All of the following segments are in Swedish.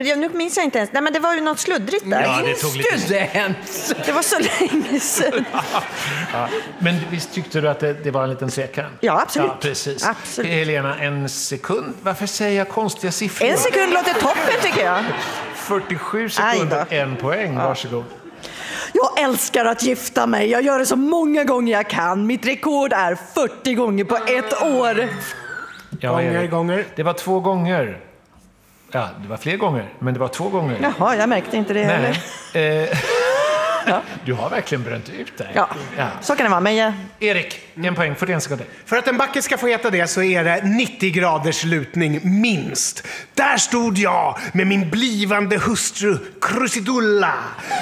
Nu minns jag inte ens. Nej, men det var ju något sluddrigt där. Ja, det tog lite... Det var så länge sedan. Ja. Men visst tyckte du att det var en liten trekant? Ja, absolut. Ja, precis. Absolut. Helena, en sekund. Varför säger jag konstiga siffror? En sekund låter toppen, tycker jag. 47 sekunder, 1 poäng. Varsågod. Jag älskar att gifta mig. Jag gör det så många gånger jag kan. Mitt rekord är 40 gånger på ett år. Ja, gånger. Det var 2 gånger. Ja, det var fler gånger, men det var 2 gånger. Jaha, jag märkte inte det heller. Ja. Du har verkligen bränt ut dig. Ja, så kan det vara. Men Erik, 1 poäng, 41 sekunder. För att en backe ska få heta det så är det 90 graders lutning minst. Där stod jag med min blivande hustru Crucidulla.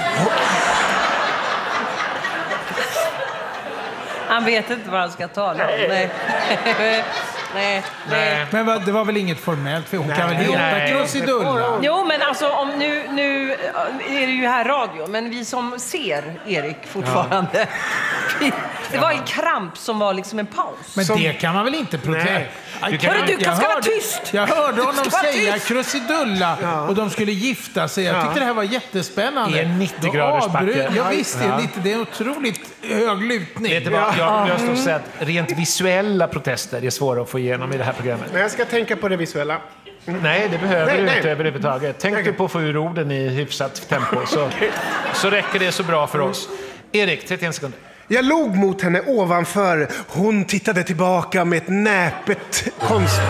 Han vet inte vad han ska tala om. Nej. Men det var väl inget formellt, för hon kan väl heta Crucidulla? Jo, men alltså om nu är det ju här radio, men vi som ser Erik fortfarande. Det var en kramp som var liksom en paus. Men det kan man väl inte protestera? Du kan vara tyst. Jag hörde honom säga Crucidulla och de skulle gifta sig. Jag tyckte det här var jättespännande. I en 90 graders backe. Ja, visst, det är en otroligt hög lutning. Vet du vad? Jag står och säger att rent visuella protester är svåra att få igenom i det här programmet. Men jag ska tänka på det visuella. Nej, det behöver du inte överhuvudtaget. Tänk du på att få ur orden i hyfsat tempo så räcker det så bra för oss. Erik, 31 sekunder. Jag log mot henne ovanför. Hon tittade tillbaka med ett näpet konst.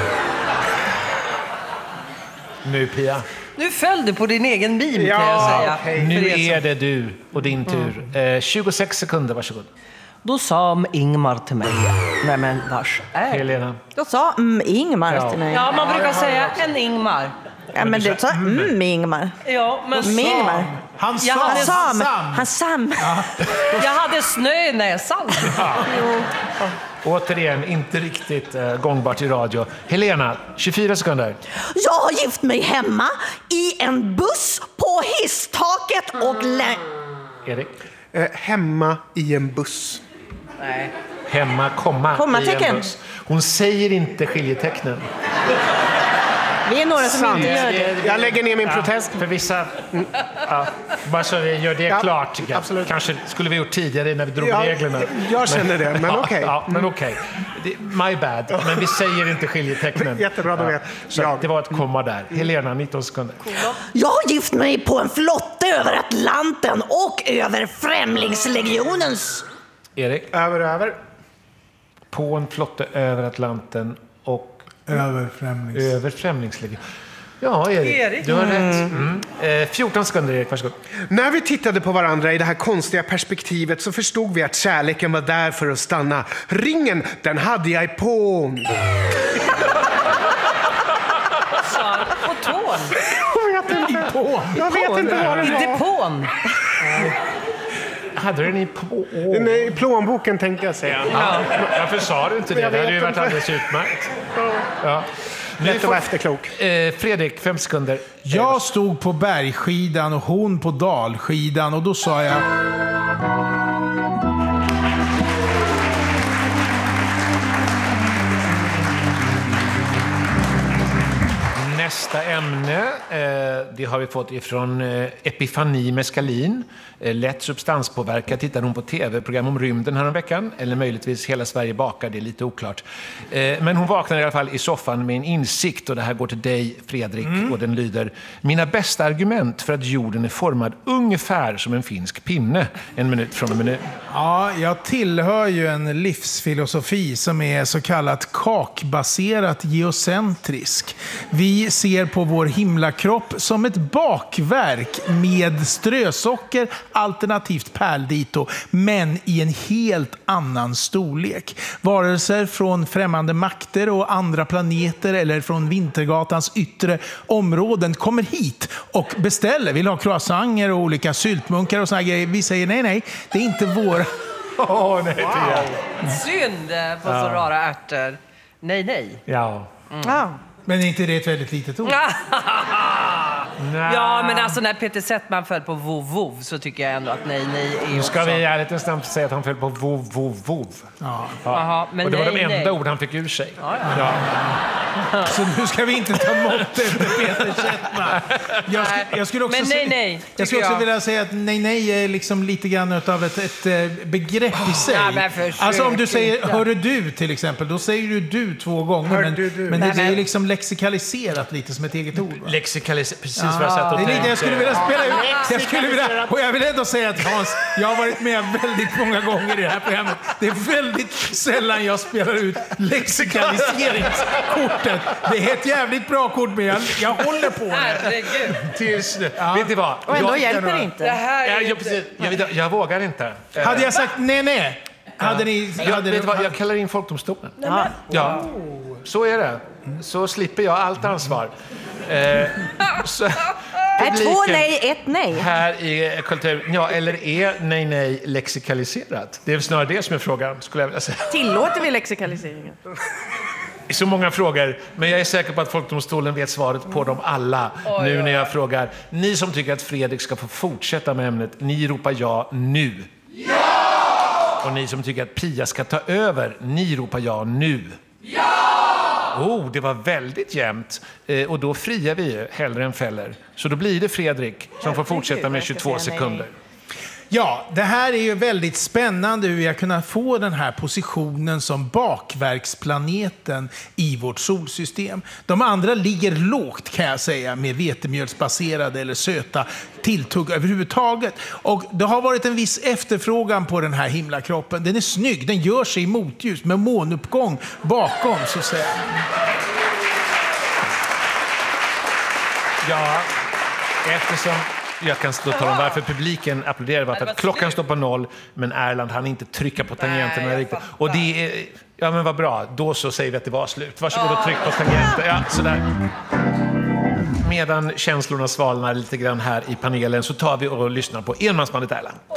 Nu, Pia. Nu föll du på din egen mim, kan jag säga. Nu är det du och din tur. 26 sekunder, varsågod. Då sa Ingmar till mig, nej men vars är Helena. då sa Ingmar till mig. Ja, man brukar säga en Ingmar. Ja, men du sa Ingmar. Ja, men Ingmar. Han Sam. jag hade snönäsan. Återigen, inte riktigt gångbart i radio. Helena, 24 sekunder. Jag har gift mig hemma i en buss på hisstaket och Erik. Hemma i en buss. Nej. Hemma, kommatecken. i en buss. Hon säger inte skiljetecknen. Vi är några som inte gör det. Jag lägger ner min protest. För vissa... bara så vi gör det klart. Absolut. Kanske skulle vi gjort tidigare när vi drog reglerna. Jag känner det, men okej. Ja, men okej. My bad. Men vi säger inte skiljetecknen. Jättebra, då vet så det var ett komma där. Helena, 19 sekunder. Jag har gift mig på en flotte över Atlanten och över Främlingslegionens. Erik. Över. På en flotte över Atlanten och över Främlingslegionen. Ja, Erik. Du har rätt. 14 sekunder, Erik. Varsågod. När vi tittade på varandra i det här konstiga perspektivet så förstod vi att kärleken var där för att stanna. Ringen, den hade jag på. Och tån. Jag vet inte vad det I var. depån. Hade du den i på? Nej, i plånboken tänkte jag säga. Varför sa du inte det? Det hade ju varit alldeles utmärkt. Ja. Lätt att vara efterklok. Fredrik, 5 sekunder. Jag stod på bergskidan och hon på dalskidan och då sa jag... Nästa ämne, det har vi fått ifrån Epifani Meskalin. Lätt substanspåverkad. Tittade hon på tv-program om rymden här om veckan? Eller möjligtvis Hela Sverige bakar, det är lite oklart. Men hon vaknade i alla fall i soffan med en insikt. Och det här går till dig, Fredrik. Och den lyder: mina bästa argument för att jorden är formad ungefär som en finsk pinne. 1 minut från och med nu. Ja, jag tillhör ju en livsfilosofi som är så kallat kakbaserat geocentrisk. Vi ser på vår himlakropp som ett bakverk med strösocker, alternativt pärldito, men i en helt annan storlek. Varelser från främmande makter och andra planeter eller från Vintergatans yttre områden kommer hit och beställer. Vill ha croissanter och olika syltmunkar och såna grejer. Vi säger nej, det är inte våra. Synd på så rara ärtor. Nej. Ja. Men är inte det ett väldigt litet ord? Ja, men alltså när Peter Settman föll på vov så tycker jag ändå att nej är Nu ska också... vi ärligt snabbt säga att han föll på vov. Aha, men och det var nej. de enda ord han fick ur sig. Ja. Så nu ska vi inte ta mått efter Peter Settman. Jag skulle också jag skulle också vilja säga att nej är liksom lite grann av ett begrepp i sig. Alltså om du säger hörru du till exempel, då säger du 2 gånger. Men det är ju liksom lexikaliserat lite som ett eget ord. Lexikaliserat, precis vad jag satt och tänkte. Det är lite jag skulle vilja spela ut. Och jag vill ändå säga att Hans, jag har varit med väldigt många gånger i det här programmet. Det är väldigt sällan jag spelar ut lexikaliseringskortet. Det är ett jävligt bra kort, men jag håller på det. Tills nu. Vet ni vad? Och ändå hjälper det inte. Det här Jag vågar inte. Hade jag sagt nej. Jag kallar in folkdomstolen. Ja, så är det. Så slipper jag allt ansvar. Så, 2 nej, 1 nej. här i kultur, eller är nej lexikaliserat? Det är snarare det som är frågan, skulle jag vilja säga. Tillåter vi lexikaliseringen? Så många frågor, men jag är säker på att folkdomstolen vet svaret på dem alla. Nu när jag frågar, ni som tycker att Fredrik ska få fortsätta med ämnet, ni ropar ja nu. Ja! Och ni som tycker att Pia ska ta över, ni ropar ja nu. Ja! Det var väldigt jämnt. Och då friar vi ju hellre än fäller. Så då blir det Fredrik som får fortsätta med 22 sekunder. Ja, det här är ju väldigt spännande hur vi har kunnat få den här positionen som bakverksplaneten i vårt solsystem. De andra ligger lågt kan jag säga med vetemjölsbaserade eller söta tilltugg överhuvudtaget. Och det har varit en viss efterfrågan på den här himlakroppen. Den är snygg, den gör sig i motljus med månuppgång bakom så att säga. Ja, eftersom jag kan stå och tala om varför publiken applåderar, varför att klockan står på 0, men Erland han inte trycka på tangenterna riktigt. Och det är, ja men vad bra, då så säger vi att det var slut. Varsågod och tryck på tangenter, ja sådär. Medan känslorna svalnar lite grann här i panelen så tar vi och lyssnar på enmansbandet Erland.